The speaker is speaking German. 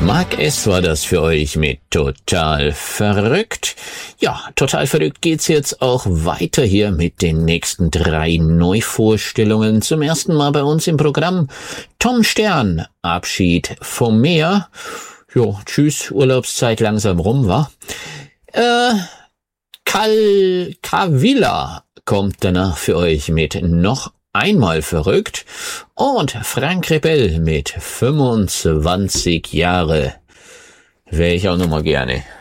Mark S. war das für euch mit Total verrückt. Ja, total verrückt geht's jetzt auch weiter hier mit den nächsten 3 Neuvorstellungen. Zum ersten Mal bei uns im Programm Tom Stern, Abschied vom Meer. Jo, tschüss, Urlaubszeit langsam rum, wa? Kavila kommt danach für euch mit noch einmal verrückt und Frank Rebell mit 25 Jahre. Wäre ich auch nochmal gerne.